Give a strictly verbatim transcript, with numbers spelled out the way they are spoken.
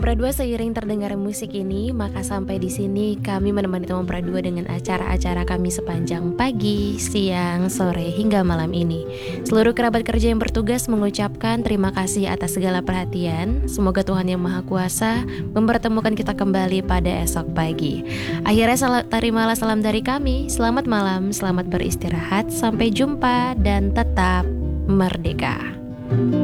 Pradua, seiring terdengar musik ini, maka sampai di sini kami menemani teman Pradua dengan acara-acara kami sepanjang pagi, siang, sore hingga malam ini. Seluruh kerabat kerja yang bertugas mengucapkan terima kasih atas segala perhatian. Semoga Tuhan Yang Maha Kuasa mempertemukan kita kembali pada esok pagi. Akhirnya sal- terimalah salam dari kami. Selamat malam, selamat beristirahat, sampai jumpa dan tetap merdeka.